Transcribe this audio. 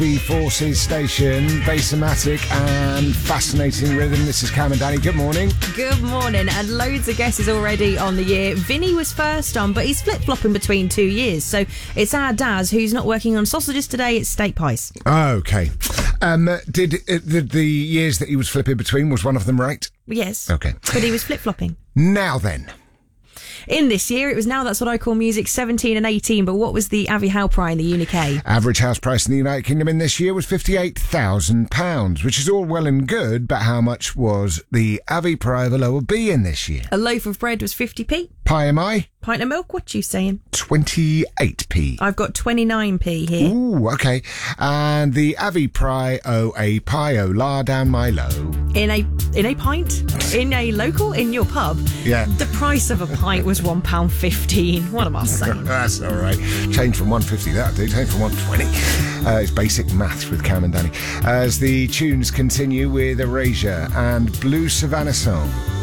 Forces station, Basomatic and fascinating rhythm. This is Cam and Danny. Good morning. Good morning, and loads of guesses already on the year. Vinny was first on, but he's flip-flopping between 2 years. So it's our Daz who's not working on sausages today, it's steak pies. Okay. Did the years that he was flipping between, was one of them right? Yes. Okay. But he was flip-flopping. Now then. In this year, it was Now That's What I Call Music 17 and 18, but what was the Avi Howe Prize in the UK? Average house price in the United Kingdom in this year was £58,000, which is all well and good, but how much was the Avi Prize of a lower B in this year? A loaf of bread was 50p. Pie am I? Pint of milk, what you saying? 28p. I've got 29p here. Ooh, okay. And the Avi Pry o a pie o la down my low. In a pint? In a local? In your pub? Yeah. The price of a pint was £1.15. What am I saying? That's all right. Change from 150, that'll do. Change from 120. It's basic maths with Cam and Danny. As the tunes continue with Erasure and Blue Savannah Song.